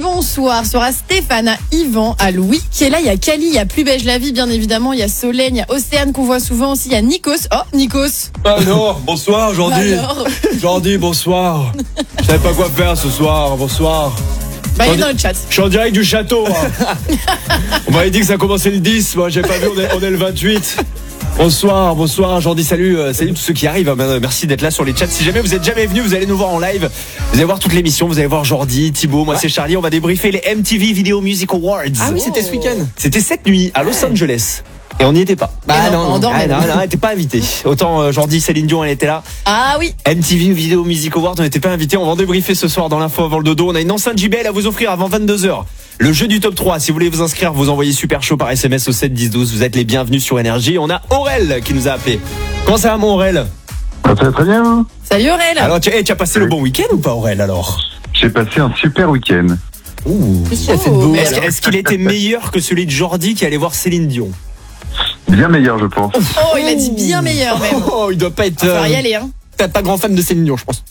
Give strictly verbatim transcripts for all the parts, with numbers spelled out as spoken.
bonsoir sera Stéphane, à Yvan, à Louis qui est là. Il y a Kali, il y a Plus Beige la Vie bien évidemment, il y a Solène, il y a Océane qu'on voit souvent aussi, il y a Nikos. Oh Nikos. Ah non, bonsoir Jordi. Alors Jordi, bonsoir. Je savais pas quoi faire ce soir, bonsoir. Bah il est dans le chat. Je suis en direct du château. Hein. On m'avait dit que ça commençait le dix, moi j'ai pas vu, on est, on est le vingt-huit. Bonsoir, bonsoir Jordi, salut, euh, salut tous ceux qui arrivent, merci d'être là sur les chats. Si jamais vous êtes jamais venus, vous allez nous voir en live, vous allez voir toute l'émission, vous allez voir Jordi, Thibaut, moi ouais. c'est Charlie, on va débriefer les M T V Video Music Awards. Ah oui, c'était ce week-end. C'était cette nuit à Los Angeles. Et on n'y était pas. Bah non, non, non, ah, non, non, on n'était pas invités. Autant euh, Jordi, Céline Dion, elle était là. Ah oui. M T V Video Music Awards, on n'était pas invités. On va en débriefer ce soir dans l'info avant le dodo. On a une enceinte J B L à vous offrir avant vingt-deux heures. Le jeu du top trois. Si vous voulez vous inscrire, vous envoyez super chaud par S M S au sept dix douze. Vous êtes les bienvenus sur Énergie. On a Aurel qui nous a appelé. Comment ça va, mon Aurel? Ça va très bien. Hein. Salut Aurel. Alors, tu, hey, tu as passé oui. le bon week-end ou pas, Aurel, alors? J'ai passé un super week-end. Ouh. Qu'est-ce qu'il a fait de beau? Est-ce, est-ce qu'il était meilleur que celui de Jordi qui allait voir Céline Dion? Bien meilleur, je pense. Oh, il a dit bien meilleur même. Oh, il doit pas être. Il va y aller, hein. T'es pas grand fan de Céline Dion, je pense.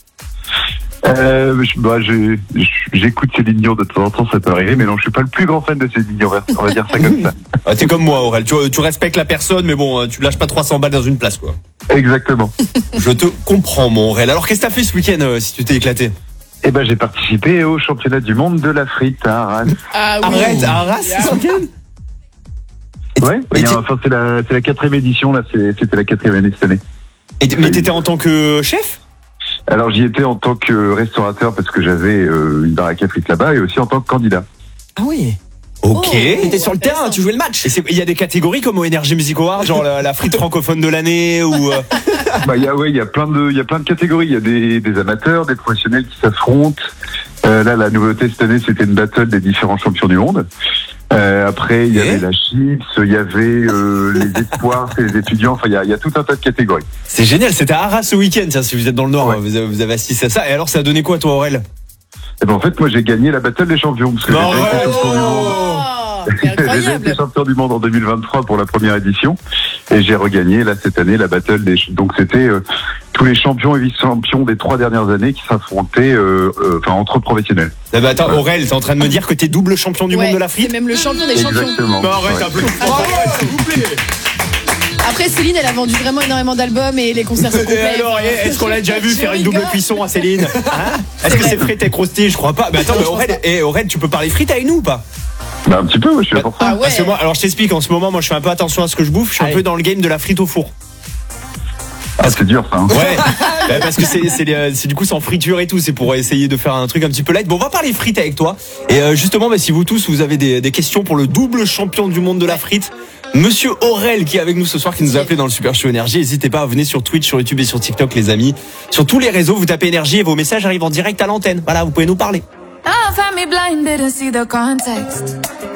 Euh, bah, je, j'écoute Céline Dion de temps en temps, ça peut arriver, mais non, je suis pas le plus grand fan de Céline Dion, on va dire ça comme ça. Ah, t'es comme moi, Aurel, tu, tu respectes la personne, mais bon, tu lâches pas trois cents balles dans une place, quoi. Exactement. Je te comprends, mon Aurel. Alors, qu'est-ce que t'as fait ce week-end, euh, si tu t'es éclaté? Eh ben, j'ai participé au championnat du monde de la frite à Arras. Ah oui. Arrête, à Arras, yeah. ce week-end? Ouais, et enfin, c'est la, c'est la quatrième édition, là, c'est, c'était la quatrième année cette année. Et t- mais t'étais en tant que chef? Alors, j'y étais en tant que restaurateur parce que j'avais euh, une baraque à frites là-bas et aussi en tant que candidat. Ah oui. Ok. Oh, t'étais sur le terrain, tu jouais le match. Et il y a des catégories comme au Energy Music Awards, genre la, la frite francophone de l'année ou. Euh... Bah, il y a, ouais, il y a plein de, il y a plein de catégories. Il y a des, des amateurs, des professionnels qui s'affrontent. Euh, là, la nouveauté cette année, c'était une battle des différents champions du monde. Euh, après, il y avait la chips, il y avait euh, les espoirs, les étudiants. Enfin, il y a, il y a tout un tas de catégories. C'est génial. C'était à Arras ce week-end. Tiens, si vous êtes dans le Nord, ouais. vous, avez, vous avez assisté à ça. Et alors, ça a donné quoi, toi, Aurel? Eh ben, en fait, moi, j'ai gagné la battle des champions parce que non, j'ai ouais, été champion du monde. J'ai été champion du monde en deux mille vingt-trois pour la première édition et j'ai regagné là cette année la battle des. Donc c'était euh, tous les champions et vice-champions des trois dernières années qui s'affrontaient, euh, euh, enfin entre professionnels. Ah bah attends, Aurel, t'es en train de me dire que t'es double champion du ouais, monde de la frite? C'est même le champion des champions. Exactement. Non, arrête ouais. un peu. Bravo, s'il vous plaît. Après, Céline, elle a vendu vraiment énormément d'albums et les concerts sont complets. Et alors, est-ce qu'on l'a déjà vu Je faire une rigole. double cuisson à Céline, hein? Est-ce que c'est frites et croustilles? Je crois pas. Mais attends, mais Aurel, et Aurel, tu peux parler frites avec nous ou pas? Bah, un petit peu, ouais, je suis là pour ça. Ah ouais. Parce que moi, alors je t'explique, en ce moment, moi je fais un peu attention à ce que je bouffe. Je suis Allez. un peu dans le game de la frite au four. Ah, c'est dur ça. Hein. Ouais, bah, parce que c'est, c'est, les- c'est du coup sans friture et tout. C'est pour essayer de faire un truc un petit peu light. Bon, on va parler frites avec toi. Et euh, justement, bah, si vous tous vous avez des, des questions pour le double champion du monde de la frite, Monsieur Aurel qui est avec nous ce soir, qui nous a appelé dans le Super Show Énergie. N'hésitez pas à venir sur Twitch, sur YouTube et sur TikTok, les amis. Sur tous les réseaux, vous tapez Énergie et vos messages arrivent en direct à l'antenne. Voilà, vous pouvez nous parler. I found me blind, didn't see the context.